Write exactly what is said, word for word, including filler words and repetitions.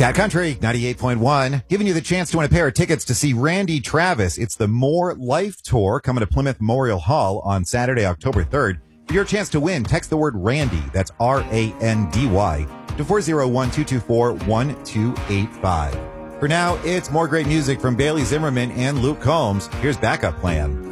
Cat Country ninety-eight point one, giving you the chance to win a pair of tickets to see Randy Travis. It's the More Life Tour coming to Plymouth Memorial Hall on Saturday, October third. For your chance to win, text the word Randy, that's R A N D Y, to four oh one, two two four, one two eight five. For now, it's more great music from Bailey Zimmerman and Luke Combs. Here's Backup Plan.